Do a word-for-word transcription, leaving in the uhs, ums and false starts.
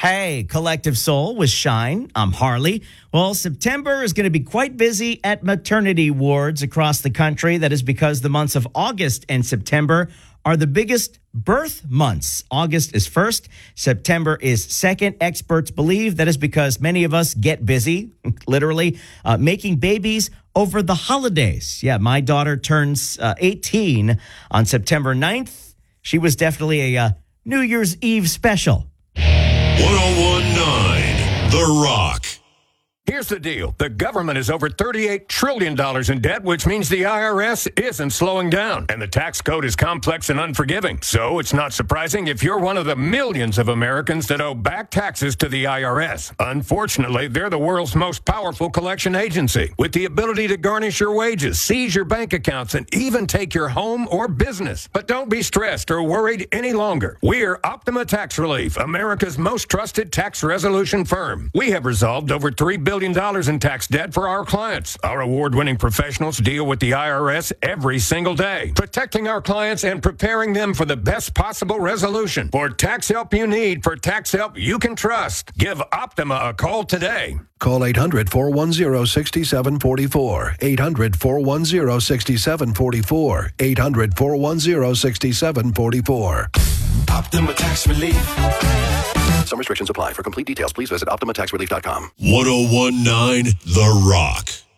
Hey, Collective Soul with Shine. I'm Harley. Well, September is going to be quite busy at maternity wards across the country. That is because the months of August and September are the biggest birth months. August is first, September is second. Experts believe that is because many of us get busy, literally, uh, making babies over the holidays. Yeah, my daughter turns uh, eighteen on September ninth. She was definitely a uh, New Year's Eve special. ten nineteen The Rock. Here's the deal. The government is over thirty-eight trillion dollars in debt, which means the I R S isn't slowing down. And the tax code is complex and unforgiving. So it's not surprising if you're one of the millions of Americans that owe back taxes to the I R S. Unfortunately, they're the world's most powerful collection agency, with the ability to garnish your wages, seize your bank accounts, and even take your home or business. But don't be stressed or worried any longer. We're Optima Tax Relief, America's most trusted tax resolution firm. We have resolved over three billion dollars in tax debt for our clients. Our award-winning professionals deal with the I R S every single day, protecting our clients and preparing them for the best possible resolution. For tax help you need, for tax help you can trust, give Optima a call today. Call eight hundred, four one zero, six seven four four. eight hundred, four one zero, six seven four four. eight hundred, four one zero, six seven four four. Optima Tax Relief. Some restrictions apply. For complete details, please visit optima tax relief dot com. ten nineteen The Rock.